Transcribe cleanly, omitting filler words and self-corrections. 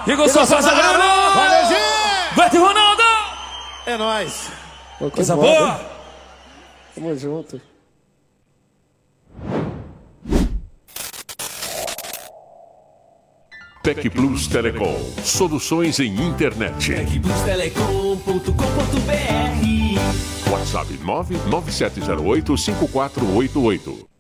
Igor Souza, Valezinho! Beto Ronaldo! É nóis. Coisa boa! Tamo junto. Tec Plus Telecom. Soluções em internet. tecplustelecom.com.br WhatsApp 997085488.